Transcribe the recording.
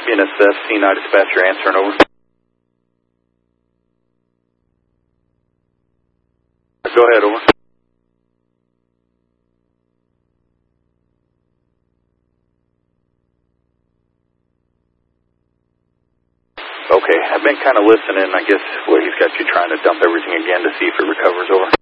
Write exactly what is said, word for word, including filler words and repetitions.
N S S, C nine dispatcher answering over. Go ahead, over. Okay, I've been kind of listening. I guess where he's got you trying to dump everything again to see if it recovers, over.